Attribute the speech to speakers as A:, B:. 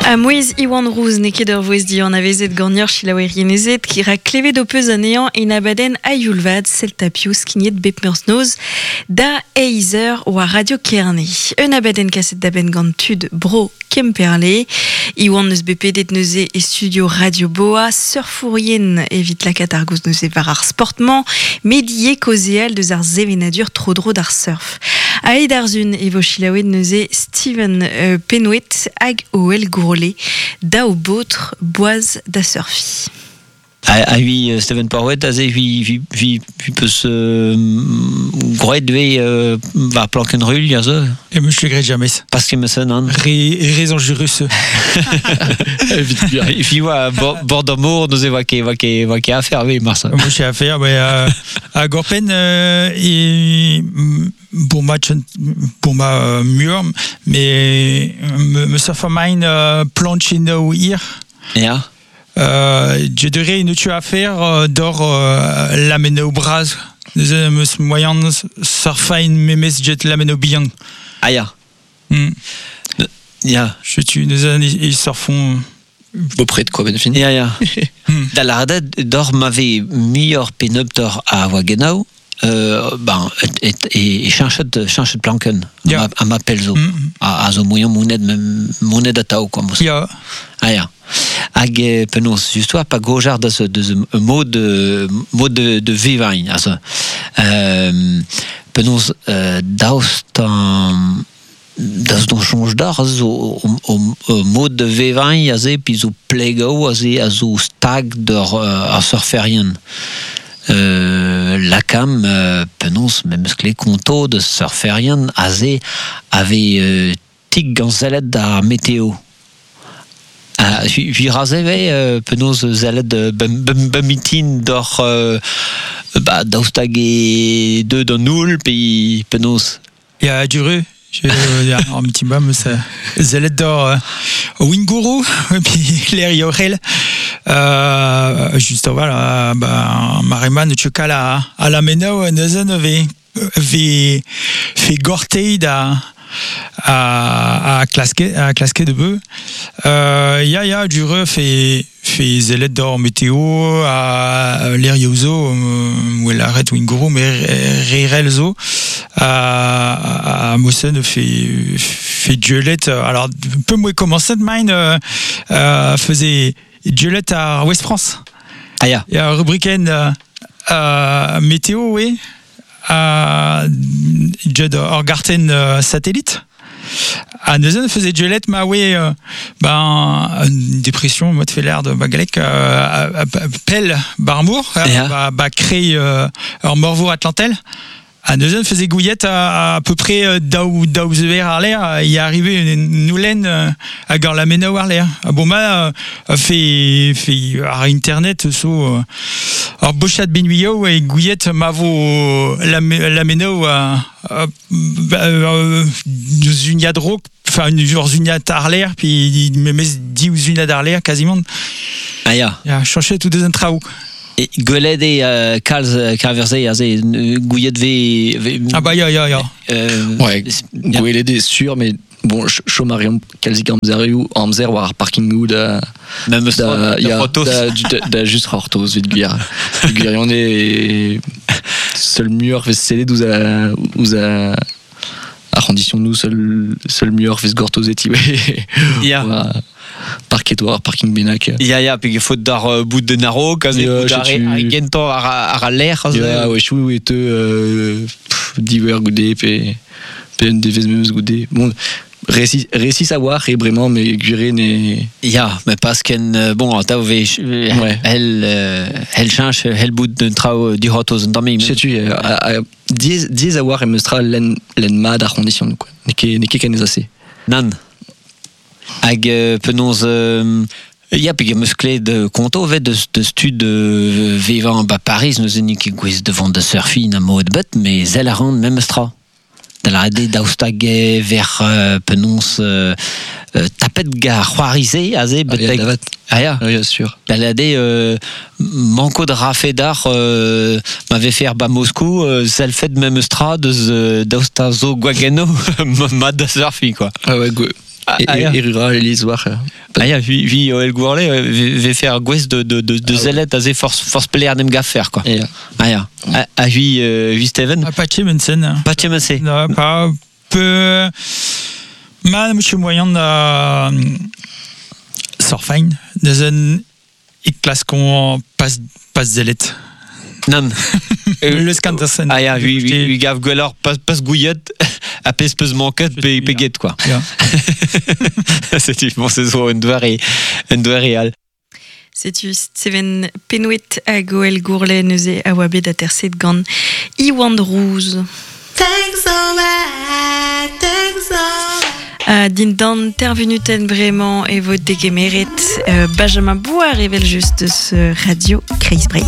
A: A Moïse Iwan Rouz neket ur voez di an avezet gant chilaouerienezet ki ra klevet o peus anean en abaden a yulvad seltapius kignet bep merznoz da eizer o a radio Kerne. Un abaden kaset d'aben gant tud bro Kemperle. Iwan neus bepedet neuze e studio Radio Boa surfourien evit lakat ar gouz neuze var ar sportman medie kozeal deus ar zevenadur tro-dro d'ar surf. Aed arzun evo chilaouet neuze Steven Penouet hag o el gourle da o botre boaz da surfi.
B: Oui, Steven Penouet a vi peus gret ve va plankenrul ya zo.
C: Et monsieur gret jamais.
B: Parce que me sonne an.
C: Raison jurus.
B: Vi wa bord d'amour nous va que affaire oui Marcel.
C: Moi j'ai affaire mais à Gorpen et pour ma mur mais me surfer mine planchino hier.
B: Ja.
C: Je dirais une tu affaire d'or la mène au bras des moyen surfer memes jet la mène au bien.
B: Ah ja. Ja.
C: Je tue des années ils surfont
D: auprès de quoi ben fini.
B: Ja ja. Da la rada d'or m'avait meilleur penopter à Wagenau. Et chanchet planken à ma pelzo à zo moyen moned à tao quoi
C: ja
B: ja hag penos juste pas gojar de mode de vivant also penos daustan das don change d'art au mode de vivant azé puis au plego azé azo stag de à surferien. La cam penons même que les contos de surferien azé avait tig ganzalet da météo. Vi razeve penons zalet bamitin d'or daustag e deux dans nul puis penons.
C: Il y a duré. Un petit bam ça zalet d'or Winguru et puis l'air yorel juste voilà Mariman tu cala à la meno nezen ve fait gorteid à clasquer de bœuf ya du ref fait zelet d'or météo à l'air yozo où elle arrête Winguru mais rirelzo à Mossen fait Juliette alors un peu moins comment cette mine faisait Juliette à West France.
B: Ah ya.
C: Il y a rubrique météo oui Judd Orgarten satellite. À Neuzen faisait Juliette ma oui une dépression moi fait l'air de bagalek pelle Barmour créé en Morveau Atlantel. À Neuzen faisait Gouillette à peu près d'Auzever à l'air, il est arrivé une noulaine à Garlamena à l'air. Bon fait à internet so Bochat Benuyo et Gouillette mavo la meno une yadro enfin une jour une yad à l'air puis il me met 10 ou une yad à l'air quasiment.
B: Ah ya.
C: Il a changé tout des intraou.
B: Et Goled et Calversé azé Gouillet v
C: ah bah ya
D: ouais Gouillet est sûr mais bon Chomarium Kalzik Amzer war parking ou da
B: même ça
D: da juste hortos vite guir on est seul mur fait scellé nous a arrondissons nous seul mur fait gortos et
B: ya
D: parquetoir parking benak
B: ya puis il faut dar bout de naro quand gento à l'air
D: ya ouais chou et diver goudé pe des vezmeus goudé bon réussi savoir et vraiment mais guré n'est
B: ya mais parce qu'en bon t'as elle change elle bout de trao du hotos dans mes
D: sais tu 10 avoir et mestra len mad arrondissement quoi n'est qu'en assez
B: nan hag penons ya puis musclé de conto de stud vivant à Paris nous unique quiz devant de surfi na mode bet mais elle rend même stra de la rade d'austag vers penons tapet gar roirisé azé bet ah ya
D: bien sûr
B: balade manco de rafedar m'avait fait à Moscou celle fait de même stra de d'austazo guagano mad surfi quoi
D: ah ouais Et rural, les soirs.
B: Ah ja, wie El Gourlet veut faire gwez de zelet à force player dem gaffer quoi. Ah ja. Ah wie Steven.
C: Pas Chemensen.
B: Pas Chemensen.
C: Non, pas peu. Man moet je moyen Sorfijn. Dus een classe qu'on passe zelet.
B: Non.
C: Le Scandersen.
B: Ah ja, wie gav gwellor pas gouillet. A pes manquet peget quoi. C'est bon, c'est so un doar real.
A: C'est-tu Steven Penouet a goel gourlet neuze a oa bet a terset gant Iwan Rouz.
E: Thanks so much.
A: Din dan tervenuten bremañ e vo degemeret Benjamin Bouar evel just ce radio Chris Bray.